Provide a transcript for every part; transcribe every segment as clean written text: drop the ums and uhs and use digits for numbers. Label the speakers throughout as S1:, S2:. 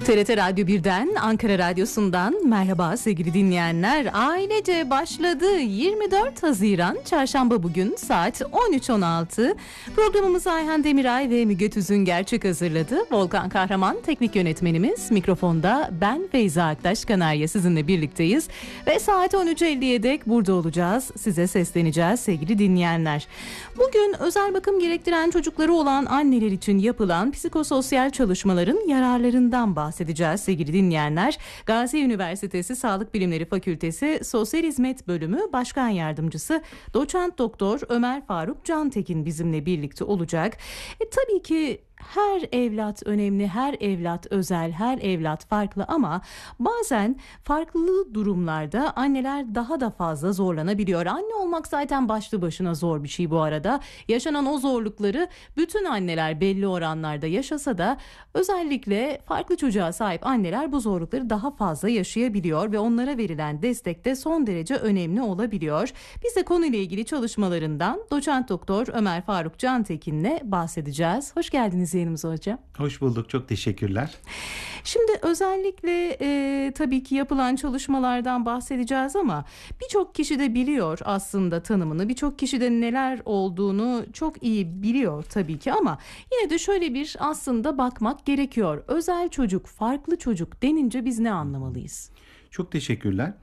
S1: TRT Radyo 1'den, Ankara Radyosu'ndan merhaba sevgili dinleyenler. Ailece başladı. 24 Haziran Çarşamba bugün saat 13.16. Programımızı Ayhan Demiray ve Müge Tüzün Gerçek hazırladı. Volkan Kahraman teknik yönetmenimiz. Mikrofonda ben Feyza Aktaş Kanarya sizinle birlikteyiz. Ve saat 13.50'ye dek burada olacağız. Size sesleneceğiz sevgili dinleyenler. Bugün özel bakım gerektiren çocukları olan anneler için yapılan psikososyal çalışmaların yararlarından bahsedeceğiz sevgili dinleyenler. Gazi Üniversitesi Sağlık Bilimleri Fakültesi Sosyal Hizmet Bölümü Başkan Yardımcısı Doçent Doktor Ömer Faruk Cantekin bizimle birlikte olacak. Tabii ki her evlat önemli, her evlat özel, her evlat farklı ama bazen farklı durumlarda anneler daha da fazla zorlanabiliyor. Anne olmak zaten başlı başına zor bir şey bu arada. Yaşanan o zorlukları bütün anneler belli oranlarda yaşasa da özellikle farklı çocuğa sahip anneler bu zorlukları daha fazla yaşayabiliyor ve onlara verilen destek de son derece önemli olabiliyor. Biz de konuyla ilgili çalışmalarından Doçent Doktor Ömer Faruk Cantekin'le bahsedeceğiz. Hoş geldiniz yayınımıza hocam.
S2: Hoş bulduk, çok teşekkürler.
S1: Şimdi özellikle tabii ki yapılan çalışmalardan bahsedeceğiz ama birçok kişi de biliyor aslında tanımını. Birçok kişi de neler olduğunu çok iyi biliyor tabii ki ama yine de şöyle bir aslında bakmak gerekiyor. Özel çocuk, farklı çocuk denince biz ne anlamalıyız?
S2: Çok teşekkürler.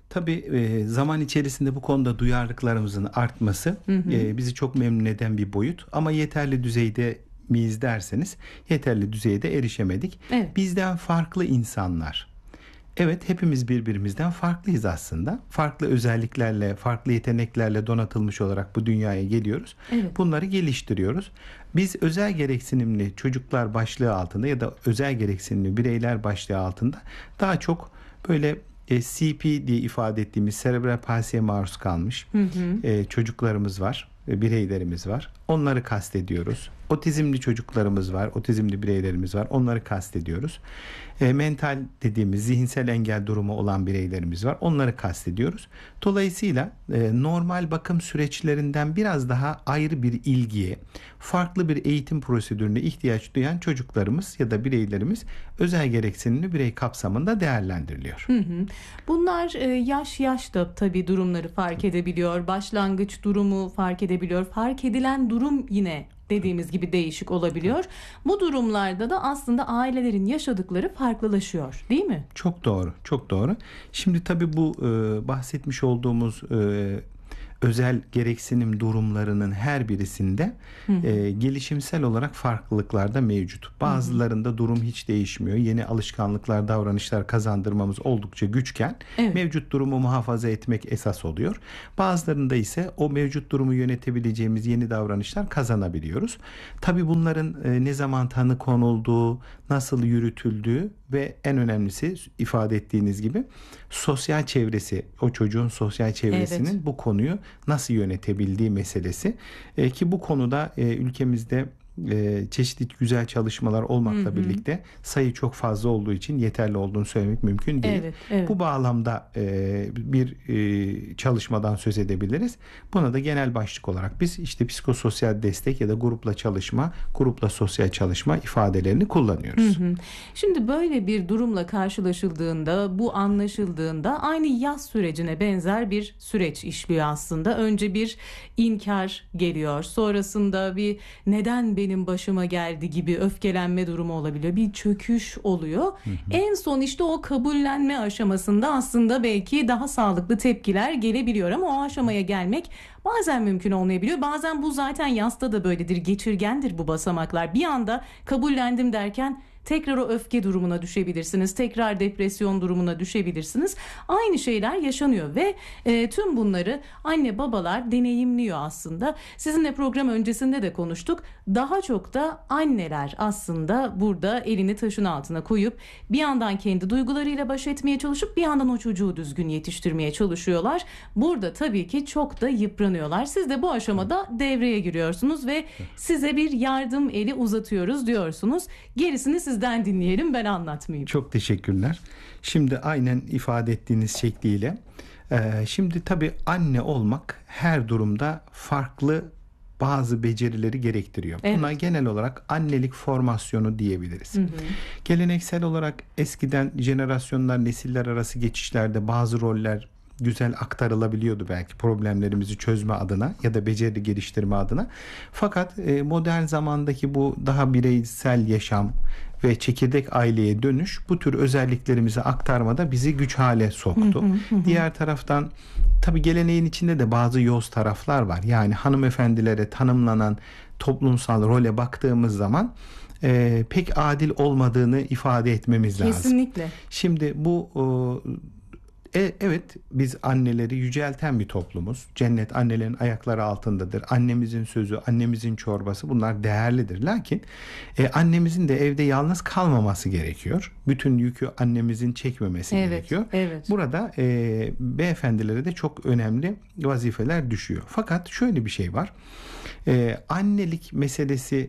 S2: Tabii zaman içerisinde bu konuda duyarlılıklarımızın artması bizi çok memnun eden bir boyut ama yeterli düzeyde miyiz derseniz yeterli düzeyde erişemedik.
S1: Evet.
S2: Bizden farklı insanlar. Evet, hepimiz birbirimizden farklıyız aslında. Farklı özelliklerle, farklı yeteneklerle donatılmış olarak bu dünyaya geliyoruz.
S1: Evet.
S2: Bunları geliştiriyoruz. Biz özel gereksinimli çocuklar başlığı altında ya da özel gereksinimli bireyler başlığı altında daha çok böyle CP diye ifade ettiğimiz serebral palsiye maruz kalmış çocuklarımız var, bireylerimiz var. Onları kastediyoruz. Otizmli çocuklarımız var, otizmli bireylerimiz var. Onları kastediyoruz. Mental dediğimiz zihinsel engel durumu olan bireylerimiz var. Onları kastediyoruz. Dolayısıyla normal bakım süreçlerinden biraz daha ayrı bir ilgiye, farklı bir eğitim prosedürüne ihtiyaç duyan çocuklarımız ya da bireylerimiz özel gereksinimli birey kapsamında değerlendiriliyor.
S1: Bunlar yaş da tabii durumları fark edebiliyor. Başlangıç durumu fark edebiliyor. Fark edilen durum yine dediğimiz gibi değişik olabiliyor. Bu durumlarda da aslında ailelerin yaşadıkları farklılaşıyor, değil mi?
S2: Çok doğru, çok doğru. Şimdi tabii bu bahsetmiş olduğumuz özel gereksinim durumlarının her birisinde gelişimsel olarak farklılıklar da mevcut. Bazılarında durum hiç değişmiyor. Yeni alışkanlıklar, davranışlar kazandırmamız oldukça güçken mevcut durumu muhafaza etmek esas oluyor. Bazılarında ise o mevcut durumu yönetebileceğimiz yeni davranışlar kazanabiliyoruz. Tabii bunların ne zaman tanı konulduğu, nasıl yürütüldüğü ve en önemlisi ifade ettiğiniz gibi sosyal çevresi, o çocuğun sosyal çevresinin bu konuyu nasıl yönetebildiği meselesi ki bu konuda ülkemizde çeşitli güzel çalışmalar olmakla birlikte sayı çok fazla olduğu için yeterli olduğunu söylemek mümkün değil.
S1: Evet.
S2: Bu bağlamda bir çalışmadan söz edebiliriz. Buna da genel başlık olarak biz işte psikososyal destek ya da grupla çalışma, grupla sosyal çalışma ifadelerini kullanıyoruz.
S1: Şimdi böyle bir durumla karşılaşıldığında, bu anlaşıldığında aynı yaz sürecine benzer bir süreç işliyor aslında. Önce bir inkar geliyor. Sonrasında bir neden benim başıma geldi gibi öfkelenme durumu olabiliyor. Bir çöküş oluyor. En son işte o kabullenme aşamasında aslında belki daha sağlıklı tepkiler gelebiliyor ama o aşamaya gelmek bazen mümkün olmayabiliyor. Bazen bu zaten yasta da böyledir. Geçirgendir bu basamaklar. Bir anda kabullendim derken tekrar o öfke durumuna düşebilirsiniz. Tekrar depresyon durumuna düşebilirsiniz. Aynı şeyler yaşanıyor ve tüm bunları anne babalar deneyimliyor aslında. Sizinle program öncesinde de konuştuk. Daha çok da anneler aslında burada elini taşın altına koyup bir yandan kendi duygularıyla baş etmeye çalışıp bir yandan o çocuğu düzgün yetiştirmeye çalışıyorlar. Burada tabii ki çok da yıpranıyorlar. Siz de bu aşamada devreye giriyorsunuz ve size bir yardım eli uzatıyoruz diyorsunuz. Gerisini sizden dinleyelim, ben anlatmayayım.
S2: Çok teşekkürler. Şimdi aynen ifade ettiğiniz şekliyle şimdi tabii anne olmak her durumda farklı bazı becerileri gerektiriyor.
S1: Evet.
S2: Buna genel olarak annelik formasyonu diyebiliriz. Geleneksel olarak eskiden jenerasyonlar, nesiller arası geçişlerde bazı roller güzel aktarılabiliyordu belki problemlerimizi çözme adına ya da beceri geliştirme adına. Fakat modern zamandaki bu daha bireysel yaşam ve çekirdek aileye dönüş bu tür özelliklerimizi aktarmada bizi güç hale soktu. Diğer taraftan tabii geleneğin içinde de bazı yoz taraflar var. Yani hanımefendilere tanımlanan toplumsal role baktığımız zaman pek adil olmadığını ifade etmemiz lazım.
S1: Kesinlikle.
S2: Şimdi bu evet, biz anneleri yücelten bir toplumuz. Cennet annelerin ayakları altındadır. Annemizin sözü, annemizin çorbası, bunlar değerlidir. Lakin annemizin de evde yalnız kalmaması gerekiyor. Bütün yükü annemizin çekmemesi gerekiyor.
S1: Evet.
S2: Burada beyefendilere de çok önemli vazifeler düşüyor. Fakat şöyle bir şey var. Annelik meselesi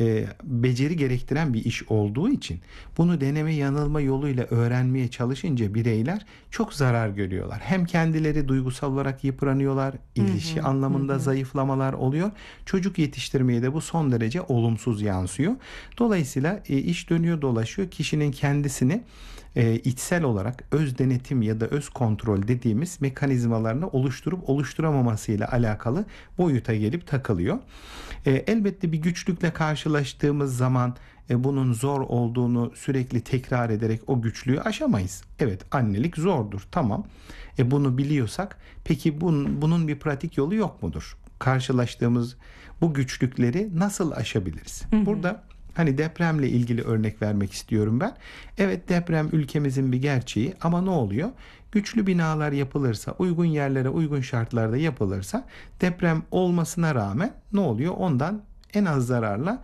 S2: beceri gerektiren bir iş olduğu için bunu deneme yanılma yoluyla öğrenmeye çalışınca bireyler çok zarar görüyorlar. Hem kendileri duygusal olarak yıpranıyorlar, ilişki anlamında zayıflamalar oluyor. Çocuk yetiştirmeye de bu son derece olumsuz yansıyor. Dolayısıyla iş dönüyor dolaşıyor, kişinin kendisini içsel olarak öz denetim ya da öz kontrol dediğimiz mekanizmalarını oluşturup oluşturamamasıyla alakalı boyuta gelip takılıyor. Elbette bir güçlükle karşılaştığımız zaman bunun zor olduğunu sürekli tekrar ederek o güçlüğü aşamayız. Evet, annelik zordur, tamam. Bunu biliyorsak peki bunun bir pratik yolu yok mudur? Karşılaştığımız bu güçlükleri nasıl aşabiliriz? Burada hani depremle ilgili örnek vermek istiyorum ben. Evet, deprem ülkemizin bir gerçeği ama ne oluyor? Güçlü binalar yapılırsa, uygun yerlere, uygun şartlarda yapılırsa deprem olmasına rağmen ne oluyor? Ondan en az zararla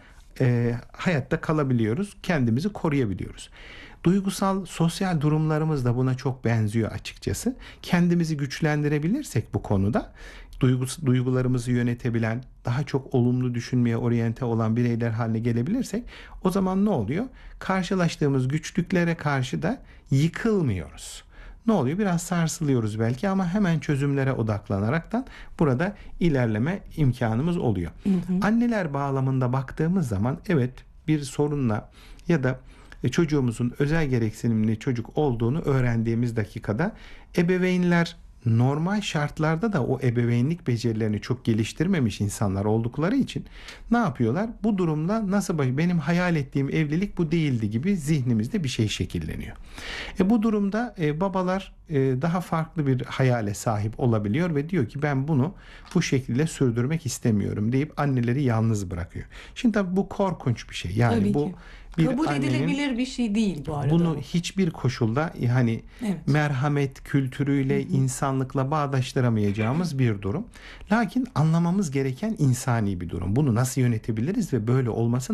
S2: hayatta kalabiliyoruz, kendimizi koruyabiliyoruz. Duygusal, sosyal durumlarımız da buna çok benziyor açıkçası. Kendimizi güçlendirebilirsek bu konuda, duygularımızı yönetebilen, daha çok olumlu düşünmeye oryante olan bireyler haline gelebilirsek, o zaman ne oluyor? Karşılaştığımız güçlüklere karşı da yıkılmıyoruz. Ne oluyor? Biraz sarsılıyoruz belki ama hemen çözümlere odaklanaraktan burada ilerleme imkanımız oluyor. Anneler bağlamında baktığımız zaman evet, bir sorunla ya da çocuğumuzun özel gereksinimli çocuk olduğunu öğrendiğimiz dakikada ebeveynler normal şartlarda da o ebeveynlik becerilerini çok geliştirmemiş insanlar oldukları için ne yapıyorlar? Bu durumda nasıl benim hayal ettiğim evlilik bu değildi gibi zihnimizde bir şey şekilleniyor. Bu durumda babalar daha farklı bir hayale sahip olabiliyor ve diyor ki ben bunu bu şekilde sürdürmek istemiyorum deyip anneleri yalnız bırakıyor. Şimdi tabii bu korkunç bir şey. Yani
S1: tabii
S2: bu
S1: ki.
S2: bir
S1: Kabul
S2: annenin,
S1: edilebilir bir şey değil bu arada.
S2: bunu hiçbir koşulda hani
S1: Evet.
S2: merhamet kültürüyle, insanlıkla bağdaştıramayacağımız bir durum. Lakin anlamamız gereken insani bir durum. Bunu nasıl yönetebiliriz ve böyle olması